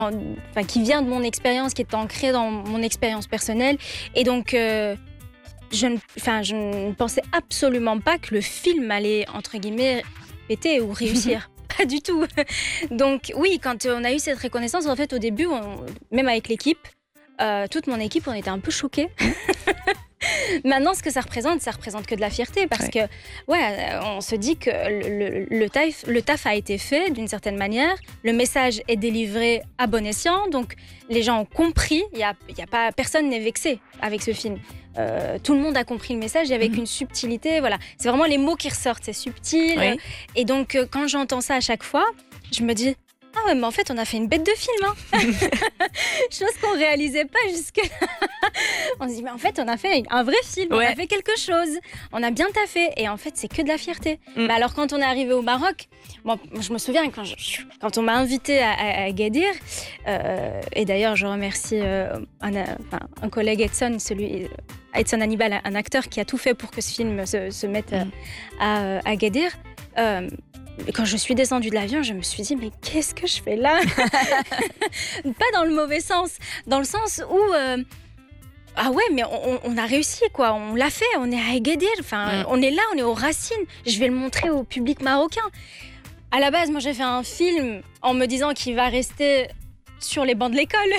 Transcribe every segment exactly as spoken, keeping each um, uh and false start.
enfin, qui vient de mon expérience, qui est ancrée dans mon expérience personnelle. Et donc, euh, je, ne, enfin, je ne pensais absolument pas que le film allait, entre guillemets, péter ou réussir. Pas du tout. Donc oui, quand on a eu cette reconnaissance, en fait, au début, on, même avec l'équipe, euh, toute mon équipe, on était un peu choqués. Maintenant, ce que ça représente, ça représente que de la fierté parce ouais. que, ouais, on se dit que le, le, le, taf, le taf a été fait d'une certaine manière, le message est délivré à bon escient, donc les gens ont compris, il y a, il y a pas, personne n'est vexé avec ce film. Euh, tout le monde a compris le message et avec mmh. une subtilité, voilà. C'est vraiment les mots qui ressortent, c'est subtil. Oui. Et donc, euh, quand j'entends ça à chaque fois, je me dis... Ah ouais, mais en fait, on a fait une bête de film, hein. Chose qu'on réalisait pas jusque-là. On se dit, mais en fait, on a fait un vrai film, ouais. on a fait quelque chose, on a bien taffé. Et en fait, c'est que de la fierté. Mm. Mais alors, quand on est arrivé au Maroc, bon, je me souviens, quand, je, quand on m'a invité à, à, à Agadir, euh, et d'ailleurs, je remercie euh, un, enfin, un collègue Edson, celui... Edson Hannibal, un acteur qui a tout fait pour que ce film se, se mette mm. à, à Agadir. Euh, Quand je suis descendue de l'avion, je me suis dit, mais qu'est-ce que je fais là? Pas dans le mauvais sens, dans le sens où, euh, ah ouais, mais on, on a réussi, quoi. On l'a fait, on est à Agadir, enfin, mm. on est là, on est aux racines. Je vais le montrer au public marocain. À la base, moi, j'ai fait un film en me disant qu'il va rester sur les bancs de l'école.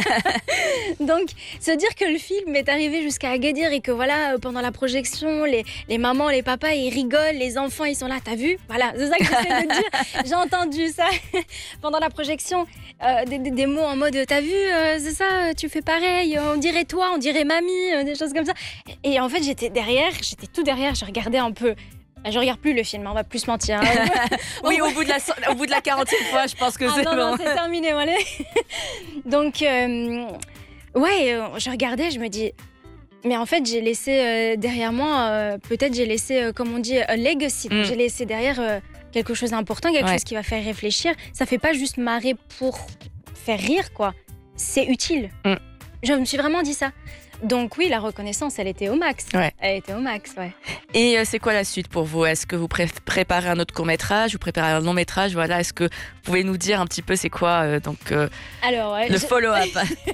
Donc, se dire que le film est arrivé jusqu'à Agadir et que voilà, pendant la projection, les, les mamans, les papas, ils rigolent, les enfants, ils sont là, t'as vu? Voilà, c'est ça que j'essaie de dire. J'ai entendu ça pendant la projection, euh, des, des, des mots en mode, t'as vu, euh, c'est ça, tu fais pareil, on dirait toi, on dirait mamie, euh, des choses comme ça. Et, et en fait, j'étais derrière, j'étais tout derrière, je regardais un peu. Je regarde plus le film, on va plus se mentir. Hein. Oui, au bout de la au bout de la quarantième fois, je pense que ah c'est non, bon. Non, c'est terminé, voilà. Donc, euh, ouais, je regardais, je me dis, mais en fait, j'ai laissé euh, derrière moi, euh, peut-être j'ai laissé, euh, comme on dit, a legacy. Mm. J'ai laissé derrière euh, quelque chose d'important, quelque ouais. chose qui va faire réfléchir. Ça fait pas juste marrer pour faire rire, quoi. C'est utile. Mm. Je me suis vraiment dit ça. Donc oui, la reconnaissance, elle était au max. Ouais. Elle était au max, ouais. Et euh, c'est quoi la suite pour vous? Est-ce que vous pré- préparez un autre court-métrage? Vous préparez un long-métrage? Voilà, est-ce que vous pouvez nous dire un petit peu c'est quoi euh, donc, euh, Alors, ouais, le je... follow-up?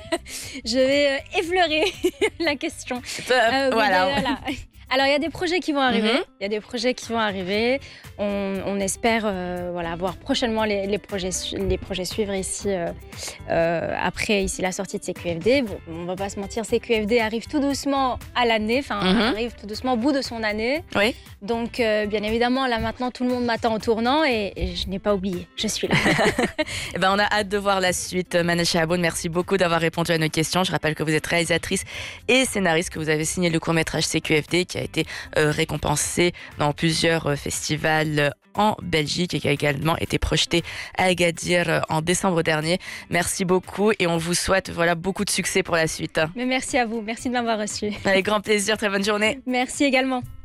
Je vais euh, effleurer la question. Euh, voilà. Oui, voilà. Alors, il y a des projets qui vont arriver. Mm-hmm. Il y a des projets qui vont arriver. On, on espère euh, voilà, voir prochainement les, les, projets, les projets suivre ici, euh, euh, après ici, la sortie de C Q F D. Bon, on ne va pas se mentir, C Q F D arrive tout doucement à l'année, enfin, mm-hmm. arrive tout doucement au bout de son année. Oui. Donc, euh, bien évidemment, là, maintenant, tout le monde m'attend au tournant et, et je n'ai pas oublié. Je suis là. Et ben, on a hâte de voir la suite. Manal Shahaboun, merci beaucoup d'avoir répondu à nos questions. Je rappelle que vous êtes réalisatrice et scénariste, que vous avez signé le court-métrage C Q F D qui a été euh, récompensé dans plusieurs euh, festivals en Belgique et qui a également été projeté à Agadir euh, en décembre dernier. Merci beaucoup et on vous souhaite voilà, beaucoup de succès pour la suite. Mais merci à vous, merci de m'avoir reçu. Avec grand plaisir, très bonne journée. Merci également.